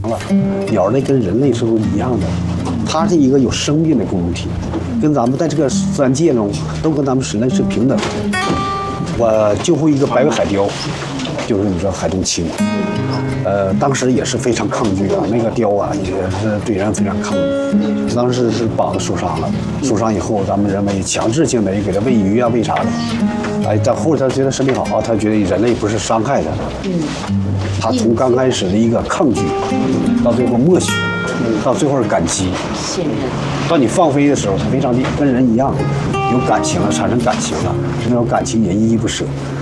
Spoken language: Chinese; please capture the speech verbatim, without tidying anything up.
了，鸟类跟人类是不是一样的？它是一个有生命的共同体，跟咱们在这个自然界中都跟咱们人类是平等的。我救护一个白尾海雕，就是你说海东青，呃，当时也是非常抗拒啊，那个雕啊也是对人非常抗拒。当时是膀子受伤了，受伤以后，咱们人为强制性的给它喂鱼啊，喂啥的。哎，但后来他觉得身体好，他觉得人类不是伤害他的。他从刚开始的一个抗拒，到最后默许，到最后是感激。 信任。 当你放飞的时候，他非常跟人一样，有感情了，产生感情了，那种感情也依依不舍。